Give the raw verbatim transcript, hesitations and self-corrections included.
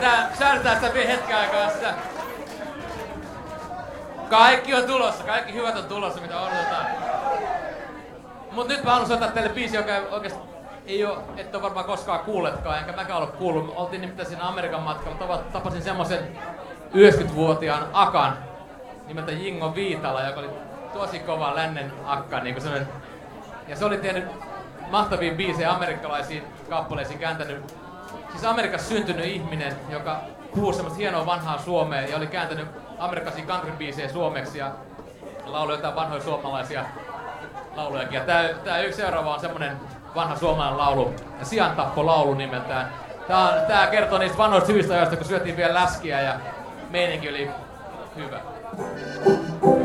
Säädetään, säädetään sitä vielä hetken aikaa sitä. Kaikki on tulossa, kaikki hyvät on tulossa, mitä odotetaan. Mut nyt mä haluan soittaa teille biisi, joka oikeesti ei oo, et oo varmaan koskaan kuulletkaan, enkä mäkään oo kuullut. Oltiin nimittäin siinä Amerikan matkalla, mutta tapasin semmosen yhdeksänkymmentävuotiaan akan nimeltä Jingo Viitala, joka oli tosi kova lännen akka, niinku semmonen. Ja se oli tehnyt mahtavia biisejä amerikkalaisiin kappaleisiin, kääntänyt, siis Amerikassa syntynyt ihminen, joka puhuu semmoista hienoa vanhaa suomea ja oli kääntänyt amerikkalaisia country-biisejä suomeksi ja lauloi jotain vanhoja suomalaisia laulujakin. Ja tää, tää yksi seuraava on semmonen vanha suomalainen laulu, Siantappo-laulu nimeltään. Tää, on, tää kertoo niistä vanhoista hyvistä ajoista, kun syötiin vielä läskiä ja meininki oli hyvä.